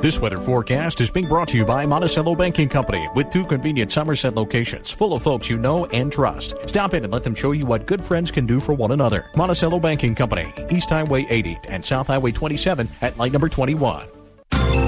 This weather forecast is being brought to you by Monticello Banking Company with 2 convenient Somerset locations full of folks you know and trust. Stop in and let them show you what good friends can do for one another. Monticello Banking Company, East Highway 80 and South Highway 27 at light number 21.